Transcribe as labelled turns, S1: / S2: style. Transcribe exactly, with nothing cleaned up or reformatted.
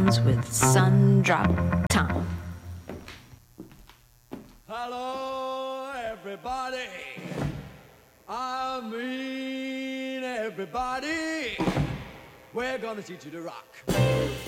S1: Sounds with Sundrop Tom.
S2: Hello, everybody. I mean, everybody. We're gonna teach you to rock.